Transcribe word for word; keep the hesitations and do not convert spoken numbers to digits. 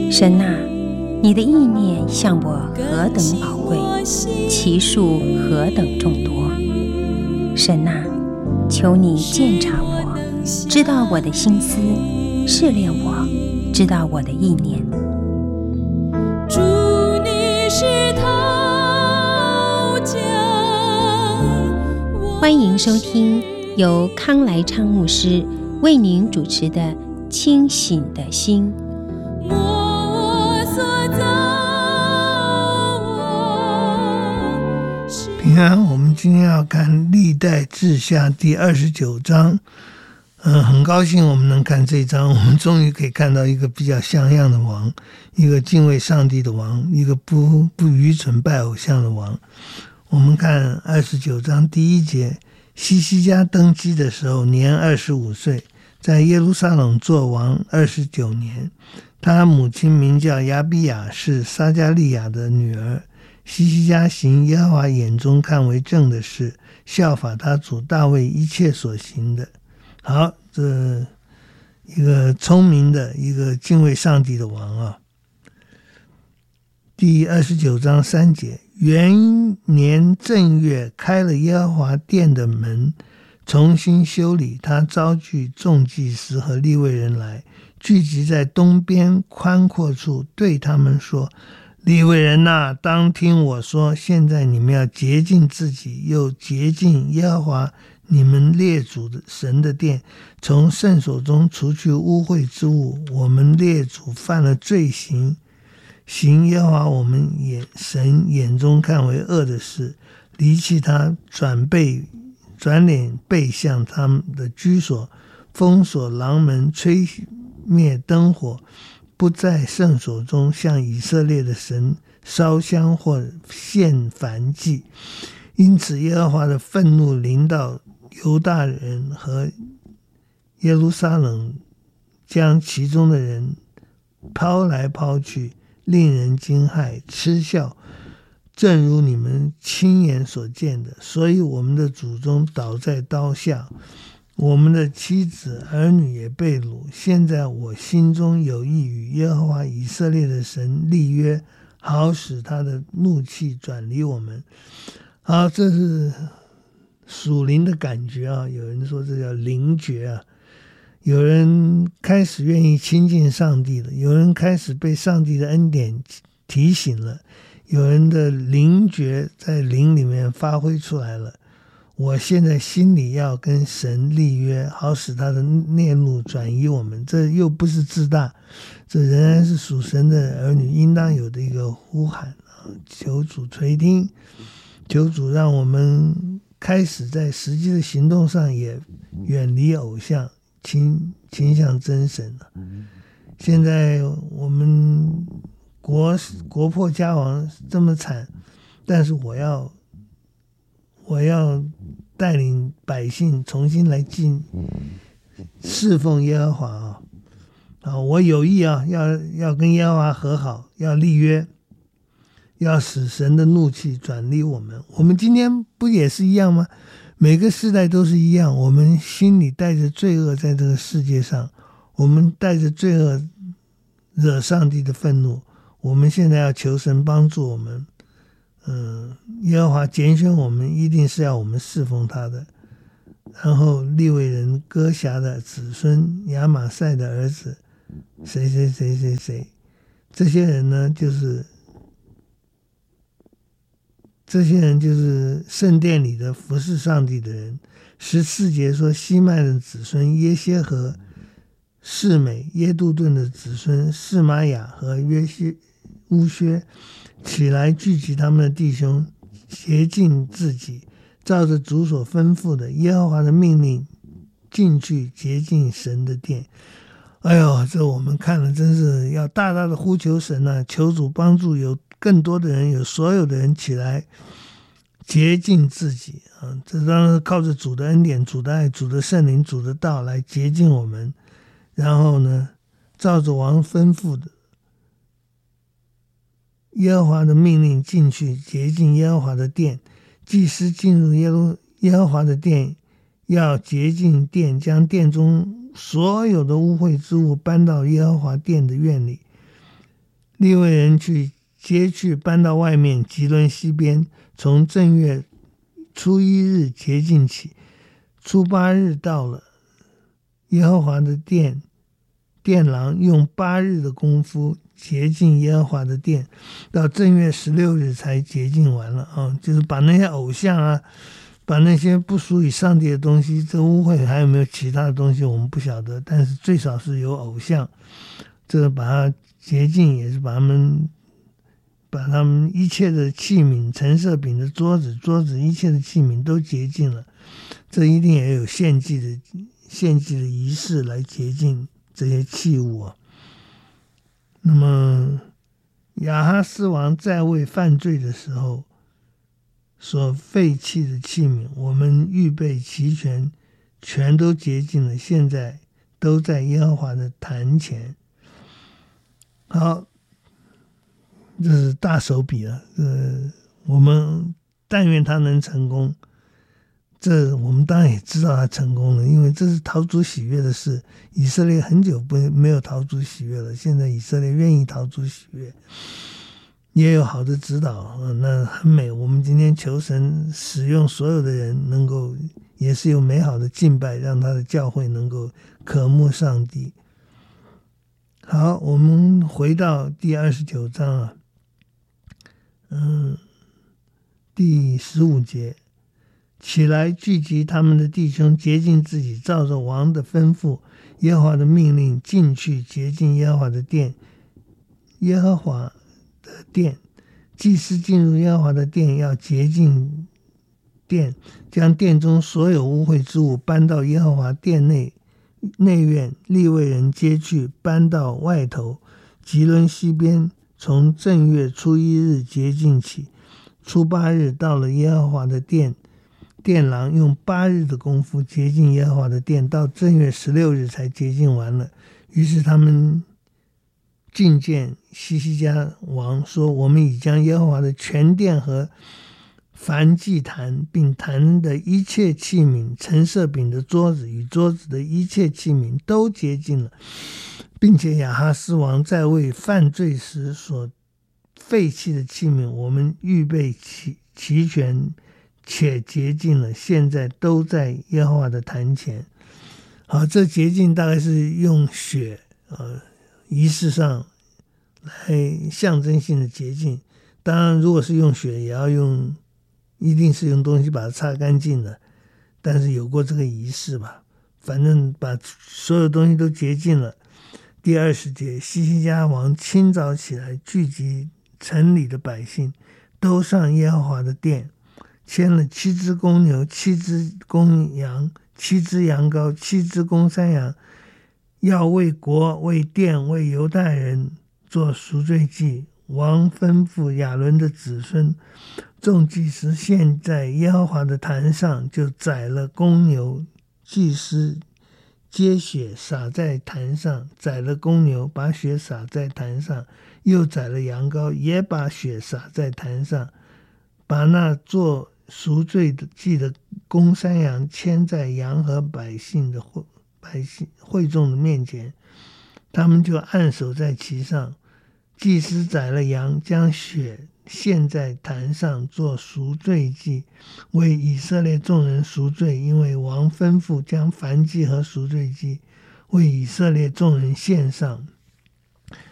神啊，你的意念向我何等宝贵，其数何等众多。神啊，求你鉴察我，知道我的心思，试炼我，知道我的意念。 主，你是陶匠。 欢迎收听由康来昌牧师为您主持的《清醒的心》。 平安，我们今天要看历代志下第二十九章。嗯，很高兴我们能看这一章，我们终于可以看到一个比较像样的王，一个敬畏上帝的王，一个不不愚蠢拜偶像的王。我们看二十九章第一节，希西家登基的时候年二十五岁，在耶路撒冷作王二十九年。他母亲名叫亚比雅，是撒迦利亚的女儿。希西家行耶和华眼中看为正的事，效法他主大卫一切所行的。好，这一个聪明的一个敬畏上帝的王啊。第二十九章三节，元年正月开了耶和华殿的门，重新修理，他召聚众祭司和利未人来，聚集在东边宽阔处，对他们说：利未人哪，当听我说，现在你们要洁净自己，又洁净耶和华你们列祖的神的殿，从圣所中除去污秽之物。我们列祖犯了罪行，行耶和华我们眼神眼中看为恶的事，离弃他，转背转脸背向他们的居所，封锁廊门，吹灭灯火，不在圣所中向以色列的神烧香或献燔祭。因此耶和华的愤怒临到犹大人和耶路撒冷，将其中的人抛来抛去，令人惊骇嗤笑，正如你们亲眼所见的。所以我们的祖宗倒在刀下，我们的妻子儿女也被掳。现在我心中有意与耶和华以色列的神立约，好使他的怒气转离我们。好，这是属灵的感觉啊，有人说这叫灵觉啊。有人开始愿意亲近上帝了，有人开始被上帝的恩典提醒了，有人的灵觉在灵里面发挥出来了。我现在心里要跟神立约，好使他的孽怒转移我们。这又不是自大，这仍然是属神的儿女应当有的一个呼喊啊！求主垂听，求主让我们开始在实际的行动上也远离偶像，倾倾向真神了。现在我们国国破家亡这么惨，但是我要我要带领百姓重新来敬侍奉耶和华啊！啊，我有意啊，要要跟耶和华和好，要立约，要使神的怒气转离我们。我们今天不也是一样吗？每个世代都是一样，我们心里带着罪恶在这个世界上，我们带着罪恶惹上帝的愤怒。我们现在要求神帮助我们，嗯，耶和华拣选我们，一定是要我们侍奉他的。然后利未人歌辖的子孙，亚玛赛的儿子，谁谁谁谁谁，这些人呢，就是这些人就是圣殿里的服侍上帝的人。十四节说，西麦的子孙耶歇和、示美、耶杜顿的子孙示玛雅和约西乌薛起来，聚集他们的弟兄，洁净自己，照着主所吩咐的耶和华的命令进去洁净神的殿。哎呦，这我们看了真是要大大的呼求神啊，求主帮助有更多的人，有所有的人起来洁净自己啊！这当然是靠着主的恩典、主的爱、主的圣灵、主的道来洁净我们。然后呢，照着王吩咐的耶和华的命令进去洁净耶和华的殿。祭司进入耶路耶和华的殿，要洁净殿，将殿中所有的污秽之物搬到耶和华殿的院里。 利未人去接去搬到外面吉伦西边，从正月初一日洁净起，初八日到了，耶和华的殿殿廊用八日的功夫洁净耶和华的殿，到正月十六日才洁净完了啊！就是把那些偶像啊，把那些不属于上帝的东西，这污秽还有没有其他的东西我们不晓得，但是最少是有偶像，这把它洁净，也是把他们把他们一切的器皿，陈设饼的桌子桌子一切的器皿都洁净了。这一定也有献祭的献祭的仪式来洁净这些器物啊。那么亚哈斯王在位犯罪的时候所废弃的器皿，我们预备齐全，全都洁净了，现在都在耶和华的坛前。好，这是大手笔了，呃，我们但愿他能成功。这我们当然也知道他成功了，因为这是讨主喜悦的事。以色列很久不没有讨主喜悦了，现在以色列愿意讨主喜悦，也有好的指导，那很美。我们今天求神使用所有的人，能够也是有美好的敬拜，让他的教会能够渴慕上帝。好，我们回到第二十九章啊，嗯，第十五节。起来聚集他们的弟兄，洁净自己，照着王的吩咐，耶和华的命令，进去洁净耶和华的殿。耶和华的殿，祭司进入耶和华的殿，要洁净殿，将殿中所有污秽之物搬到耶和华殿内内院，利未人接去，搬到外头吉伦西边，从正月初一日洁净起，初八日到了耶和华的殿。殿廊用八日的功夫洁净耶和华的殿，到正月十六日才洁净完了。于是他们觐见西西家王说，我们已将耶和华的全殿和燔祭坛，并坛的一切器皿，陈设饼的桌子与桌子的一切器皿都洁净了，并且亚哈斯王在位犯罪时所废弃的器皿，我们预备齐齐全且洁净了，现在都在耶和华的坛前。好，这洁净大概是用血呃仪式上来象征性的洁净，当然如果是用血也要用，一定是用东西把它擦干净的，但是有过这个仪式吧，反正把所有东西都洁净了。第二十节，西西家王清早起来，聚集城里的百姓，都上耶和华的殿，牵了七只公牛，七只公羊，七只羊羔，七只公山羊，要为国、为殿、为犹大人做赎罪祭。王吩咐亚伦的子孙，众祭司献在耶和华的坛上，就宰了公牛，祭司接血洒在坛上，宰了公牛，把血洒在坛上，又宰了羊羔，也把血洒在坛上，把那做赎罪祭的公山羊牵在羊和百姓的会百姓会众的面前，他们就按手在其上。祭司宰了羊，将血献在坛上做赎罪祭，为以色列众人赎罪，因为王吩咐将燔祭和赎罪祭为以色列众人献上。